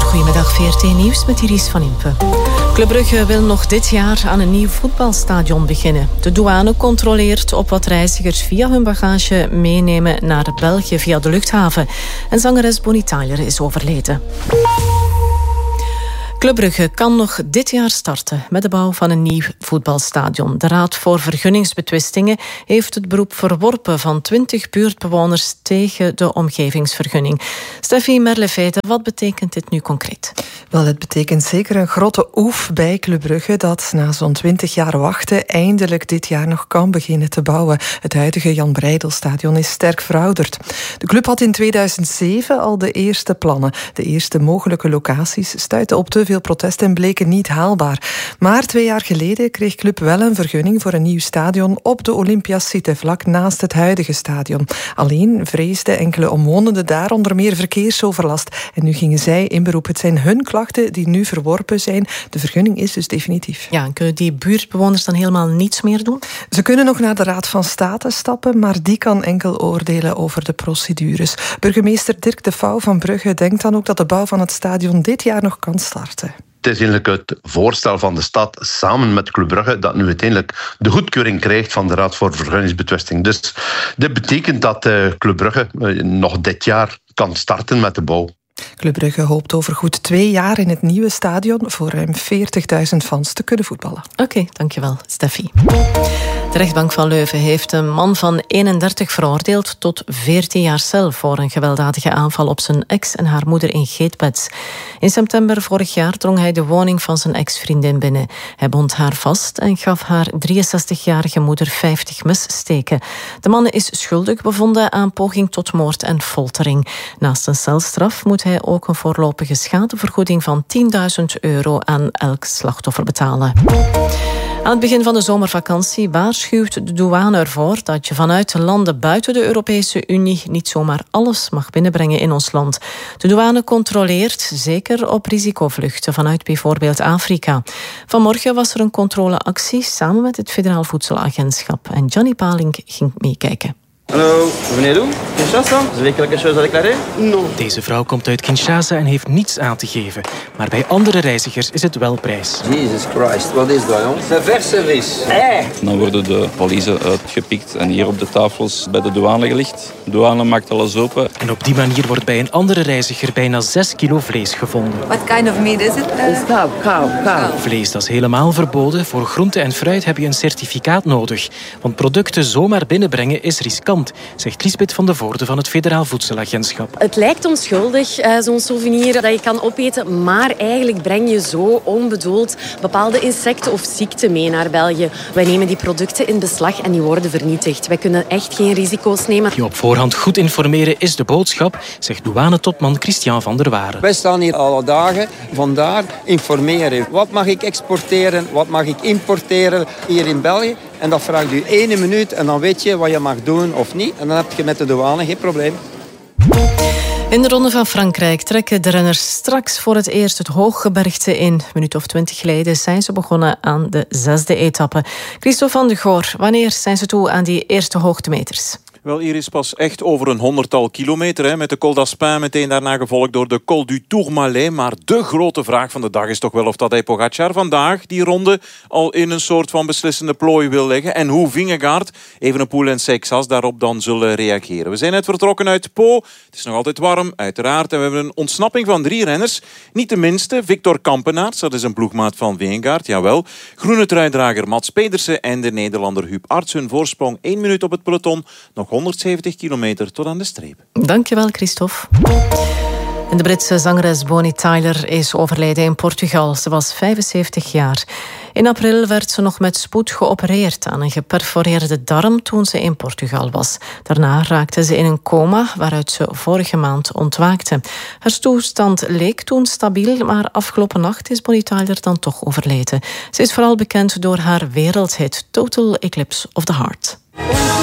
Goedemiddag, VRT Nieuws met Iris van Impe. Club Brugge wil nog dit jaar aan een nieuw voetbalstadion beginnen. De douane controleert op wat reizigers via hun bagage meenemen naar België via de luchthaven. En zangeres Bonnie Tyler is overleden. Club Brugge kan nog dit jaar starten met de bouw van een nieuw voetbalstadion. De Raad voor Vergunningsbetwistingen heeft het beroep verworpen van 20 buurtbewoners tegen de omgevingsvergunning. Steffi Merlefeite, wat betekent dit nu concreet? Wel, het betekent zeker een grote oef bij Club Brugge dat na zo'n 20 jaar wachten eindelijk dit jaar nog kan beginnen te bouwen. Het huidige Jan Breydel-stadion is sterk verouderd. De club had in 2007 al de eerste plannen. De eerste mogelijke locaties stuitten op te veel protest en bleken niet haalbaar. Maar 2 jaar geleden kreeg Club wel een vergunning voor een nieuw stadion op de Olympiasite, vlak naast het huidige stadion. Alleen vreesden enkele omwonenden daar onder meer verkeersoverlast. En nu gingen zij in beroep. Het zijn hun klachten die nu verworpen zijn. De vergunning is dus definitief. Ja, kunnen die buurtbewoners dan helemaal niets meer doen? Ze kunnen nog naar de Raad van State stappen, maar die kan enkel oordelen over de procedures. Burgemeester Dirk de Vouw van Brugge denkt dan ook dat de bouw van het stadion dit jaar nog kan starten. Het is eigenlijk het voorstel van de stad samen met Club Brugge dat nu uiteindelijk de goedkeuring krijgt van de Raad voor Vergunningsbetwisting. Dus dit betekent dat Club Brugge nog dit jaar kan starten met de bouw. Club Brugge hoopt over goed 2 jaar in het nieuwe stadion voor ruim 40.000 fans te kunnen voetballen. Oké, dankjewel, Steffi. De rechtbank van Leuven heeft een man van 31 veroordeeld tot 14 jaar cel voor een gewelddadige aanval op zijn ex en haar moeder in Geetbeds. In september vorig jaar drong hij de woning van zijn ex-vriendin binnen. Hij bond haar vast en gaf haar 63-jarige moeder 50 messteken. De man is schuldig bevonden aan poging tot moord en foltering. Naast een celstraf moet hij ook een voorlopige schadevergoeding van €10.000 aan elk slachtoffer betalen. Aan het begin van de zomervakantie waarschuwt de douane ervoor dat je vanuit landen buiten de Europese Unie niet zomaar alles mag binnenbrengen in ons land. De douane controleert zeker op risicovluchten vanuit bijvoorbeeld Afrika. Vanmorgen was er een controleactie samen met het Federaal Voedselagentschap en Gianni Paling ging meekijken. Hallo, vous venez d'où? Kinshasa? Vous avez quelque chose à déclarer? Non. Deze vrouw komt uit Kinshasa en heeft niets aan te geven. Maar bij andere reizigers is het wel prijs. Jesus Christ, wat is dat, jong? Een verse vis. Dan worden de valiezen uitgepikt en hier op de tafels bij de douane gelegd. De douane maakt alles open. En op die manier wordt bij een andere reiziger bijna 6 kilo vlees gevonden. What kind of meat is it? It's cow. Vlees, dat is helemaal verboden. Voor groente en fruit heb je een certificaat nodig. Want producten zomaar binnenbrengen is riskant, zegt Lisbeth van de Voorde van het Federaal Voedselagentschap. Het lijkt onschuldig, zo'n souvenir dat je kan opeten, maar eigenlijk breng je zo onbedoeld bepaalde insecten of ziekten mee naar België. Wij nemen die producten in beslag en die worden vernietigd. Wij kunnen echt geen risico's nemen. Je op voorhand goed informeren is de boodschap, zegt douanetopman Christian van der Waren. Wij staan hier alle dagen, vandaar informeren. Wat mag ik exporteren, wat mag ik importeren hier in België? En dat vraagt u 1 minuut en dan weet je wat je mag doen of niet. En dan heb je met de douane geen probleem. In de Ronde van Frankrijk trekken de renners straks voor het eerst het hooggebergte in. Een minuut of 20 geleden zijn ze begonnen aan de 6e etappe. Christophe van de Goor, wanneer zijn ze toe aan die eerste hoogtemeters? Wel, hier is pas echt over een 100-tal kilometer. Met de Col d'Aspin meteen daarna gevolgd door de Col du Tourmalet. Maar de grote vraag van de dag is toch wel of Tadej Pogačar vandaag die ronde al in een soort van beslissende plooi wil leggen. En hoe Vingegaard, Evenepoel en Seixas daarop dan zullen reageren. We zijn net vertrokken uit Po. Het is nog altijd warm, uiteraard. En we hebben een ontsnapping van 3 renners. Niet de minste, Victor Kampenaerts. Dat is een ploegmaat van Vingegaard, jawel. Groene truidrager Mats Pedersen en de Nederlander Huub Arts. Hun voorsprong 1 minuut op het peloton. Nog 170 kilometer tot aan de streep. Dankjewel, Christophe. En de Britse zangeres Bonnie Tyler is overleden in Portugal. Ze was 75 jaar. In april werd ze nog met spoed geopereerd aan een geperforeerde darm toen ze in Portugal was. Daarna raakte ze in een coma waaruit ze vorige maand ontwaakte. Haar toestand leek toen stabiel, maar afgelopen nacht is Bonnie Tyler dan toch overleden. Ze is vooral bekend door haar wereldhit Total Eclipse of the Heart.